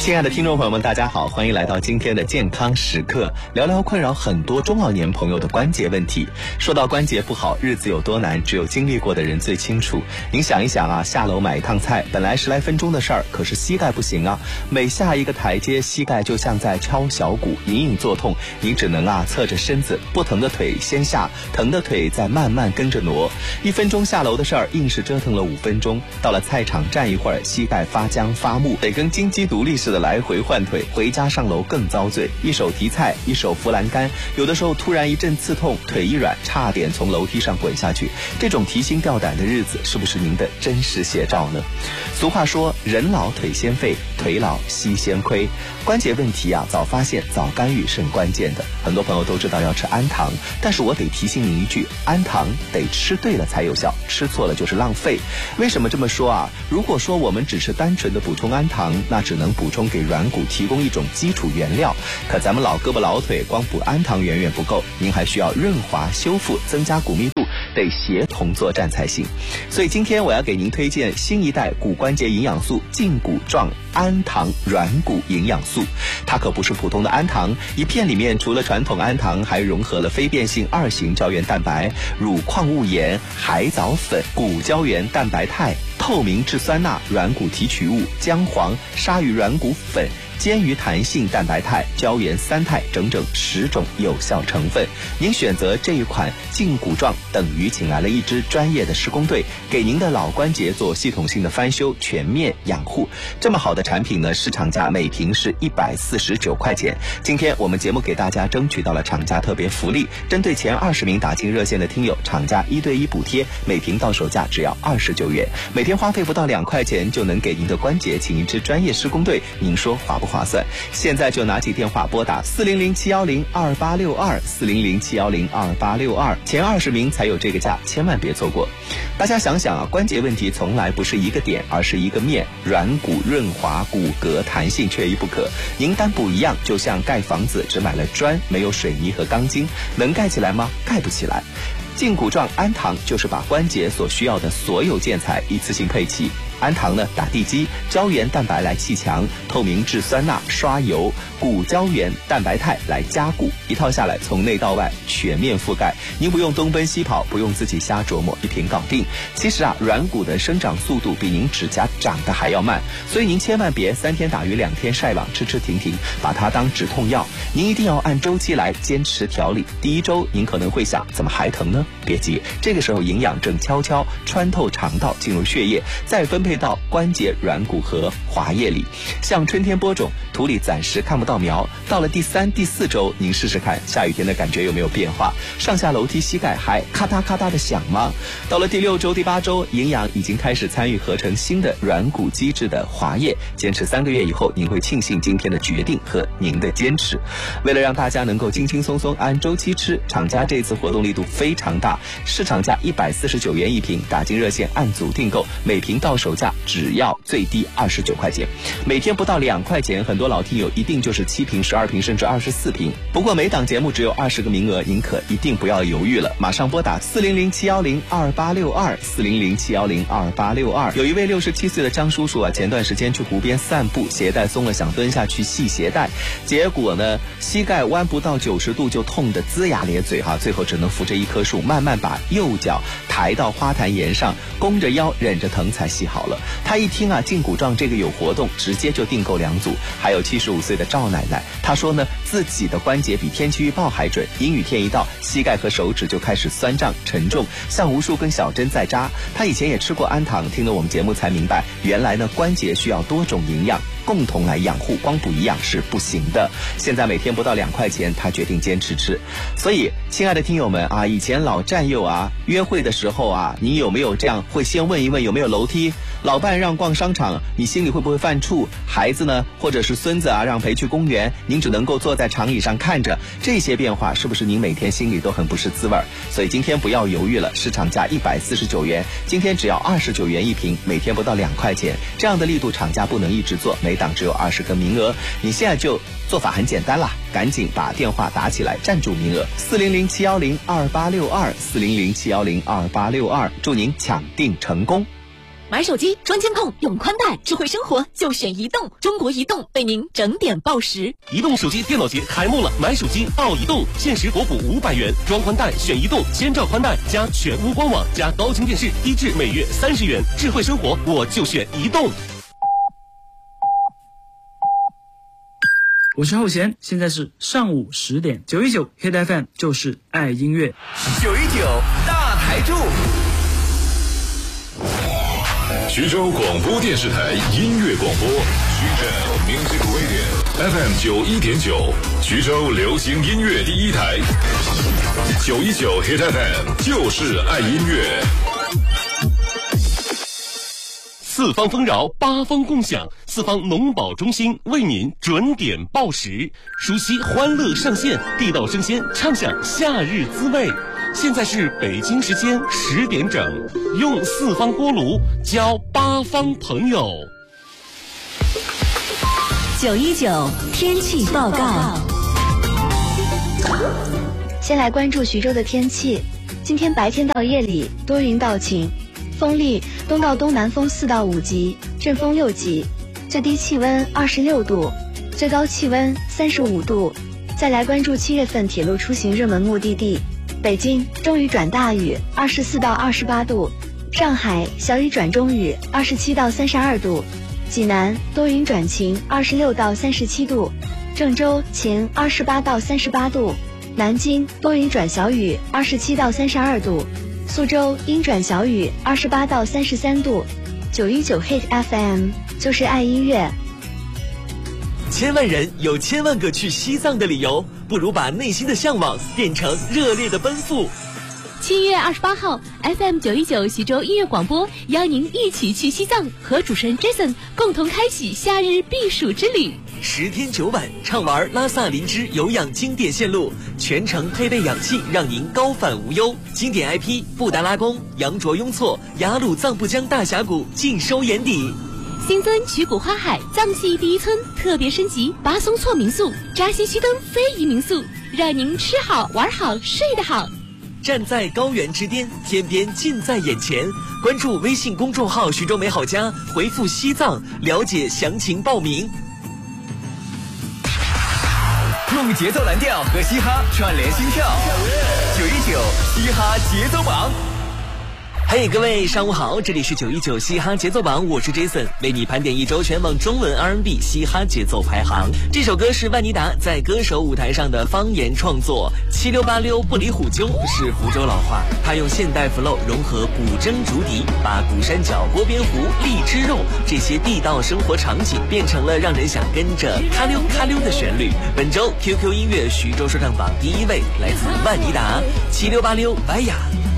亲爱的听众朋友们，大家好，欢迎来到今天的健康时刻，聊聊困扰很多中老年朋友的关节问题。说到关节不好，日子有多难，只有经历过的人最清楚。您想一想啊，下楼买一趟菜，本来10来分钟的事儿，可是膝盖不行啊，每下一个台阶，膝盖就像在敲小鼓，隐隐作痛。你只能侧着身子，不疼的腿先下，疼的腿再慢慢跟着挪。1分钟下楼的事儿，硬是折腾了5分钟。到了菜场站一会儿，膝盖发僵发木，得跟金鸡独立似的来回换腿，回家上楼更遭罪，一手提菜，一手扶栏杆，有的时候突然一阵刺痛，腿一软，差点从楼梯上滚下去。这种提心吊胆的日子，是不是您的真实写照呢？俗话说，人老腿先废，腿老膝先亏。关节问题早发现早干预甚关键的。很多朋友都知道要吃氨糖，但是我得提醒您一句，氨糖得吃对了才有效，吃错了就是浪费。为什么这么说如果说我们只是单纯的补充氨糖，那只能补充给软骨提供一种基础原料，可咱们老胳膊老腿光补氨糖远远不够，您还需要润滑修复，增加骨密度，得协同作战才行。所以今天我要给您推荐新一代骨关节营养素胫骨状氨糖软骨营养素。它可不是普通的氨糖，一片里面除了传统氨糖，还融合了非变性2型胶原蛋白、乳矿物盐、海藻粉、骨胶原蛋白肽、透明质酸钠、软骨提取物、姜黄、鲨鱼软骨粉、煎鱼弹性蛋白肽、胶原3肽，整整10种有效成分。您选择这一款胫骨状，等于请来了一支专业的施工队，给您的老关节做系统性的翻修，全面养护。这么好的产品呢，市场价每瓶是149块钱。今天我们节目给大家争取到了厂家特别福利，针对前20名打进热线的听友，厂家1对1补贴，每瓶到手价只要29元，每天花费不到2块钱就能给您的关节请一支专业施工队，您说划不划算？现在就拿起电话拨打400-710-2862，400-710-2862，前20名才有这个价，千万别错过。大家想想关节问题从来不是一个点，而是一个面，软骨润滑，骨骼弹性缺一不可。您单补一样，就像盖房子只买了砖，没有水泥和钢筋，能盖起来吗？盖不起来。胫骨状氨糖就是把关节所需要的所有建材一次性配齐。氨糖呢打地基，胶原蛋白来砌墙，透明质酸钠刷油，骨胶原蛋白肽来加固，一套下来从内到外全面覆盖，您不用东奔西跑，不用自己瞎琢磨，一瓶搞定。其实软骨的生长速度比您指甲长得还要慢，所以您千万别3天打鱼2天晒网，吃吃停停，把它当止痛药。您一定要按周期来坚持调理。第1周您可能会想，怎么还疼呢？别急，这个时候营养正悄悄穿透肠道进入血液，再分配到关节软骨和滑液里。像春天播种，土里暂时看不到苗，到了第3、第4周，您试试看下雨天的感觉有没有变化，上下楼梯膝盖还咔嗒咔嗒的响吗？到了第6周、第8周，营养已经开始参与合成新的软骨基质的滑液，坚持3个月以后，您会庆幸今天的决定和您的坚持。为了让大家能够轻轻松松按周期吃，厂家这次活动力度非常大，市场价149元一瓶，打进热线按组订购，每瓶到手价只要最低29块钱，每天不到2块钱，很多老听友一定就是7瓶、12瓶甚至24瓶。不过每档节目只有20个名额，您可一定不要犹豫了，马上拨打400-710-2862，400-710-2862。有一位67岁的张叔叔前段时间去湖边散步，鞋带松了，想蹲下去系鞋带，结果呢膝盖弯不到90度就痛得龇牙咧嘴最后只能扶着一棵树，慢慢把右脚抬到花坛沿上，弓着腰忍着疼才系好了。他一听胫骨状这个有活动，直接就订购2组。还有75岁的赵奶奶，她说呢，自己的关节比天气预报还准，阴雨天一到，膝盖和手指就开始酸胀沉重，像无数根小针在扎。她以前也吃过氨糖，听了我们节目才明白，原来呢关节需要多种营养共同来养护，光补营养是不行的。现在每天不到2块钱，他决定坚持吃。所以亲爱的听友们以前老战友约会的时候你有没有这样会先问一问有没有楼梯？老伴让逛商场，你心里会不会犯怵？孩子呢，或者是孙子让陪去公园，您只能够坐在长椅上看着，这些变化是不是您每天心里都很不是滋味？所以今天不要犹豫了，市场价149元，今天只要29元一瓶，每天不到2块钱，这样的力度厂家不能一直做，每档只有20个名额。你现在就做法很简单啦，赶紧把电话打起来，占住名额，400-710-2862，400-710-2862，祝您抢订成功。 买手机装监控用宽带，智慧生活就选移动。中国移动为您整点报时。 移动手机电脑节开幕了，买手机到移动，限时国补500元，装宽带选移动，千兆宽带加全屋光网加高清电视，低至每月30元。智慧生活我就选移动。 我是后弦，现在是上午10点，919 Hit FM 就是爱音乐。 919大台柱。 徐州广播电视台音乐广播，徐州 Music Radio FM 91.9，徐州流行音乐第一台。919 Hit FM 就是爱音乐。 四方丰饶，八方共享，四方农保中心为您准点报时，熟悉欢乐上线，地道生鲜，畅享夏日滋味。现在是北京时间10点整，用四方锅炉交八方朋友。 919天气报告。 先来关注徐州的天气，今天白天到夜里多云到晴，风力东到东南风4到5级，阵风6级，最低气温26度，最高气温35度。再来关注7月份铁路出行热门目的地。北京中雨转大雨24到28度，上海小雨转中雨27到32度，济南多云转晴26到37度，郑州晴28到38度，南京多云转小雨27到32度，苏州阴转小雨28到33度。919 Hit FM 就是爱音乐。 千万人有千万个去西藏的理由，不如把内心的向往变成热烈的奔赴。 7月28号 FM 919徐州音乐广播邀您一起去西藏，和主持人 Jason 共同开启夏日避暑之旅。 10天9晚畅玩拉萨林芝有氧经典线路，全程配备氧气，让您高反无忧。经典 IP 布达拉宫、羊卓雍措、雅鲁藏布江大峡谷尽收眼底。 新增曲谷花海藏系第一村特别升级巴松措民宿、扎西须登非遗民宿，让您吃好玩好睡得好。 站在高原之巅，天边近在眼前。关注微信公众号徐州美好家，回复西藏了解详情报名。用节奏蓝调和嘻哈串联心跳，919嘻哈节奏榜。嘿，各位上午好，这里是919嘻哈节奏榜，我是 Jason， 为你盘点一周全网中文 R&B 嘻哈节奏排行。这首歌是万妮达在歌手舞台上的方言创作，七溜八溜不离虎揪是福州老话，他用现代 flow 融合古筝竹笛，把鼓山脚、锅边糊、荔枝肉这些地道生活场景变成了让人想跟着咔溜咔溜的旋律。本周 QQ 音乐徐州说唱榜第1位来自万妮达，七溜八溜白雅。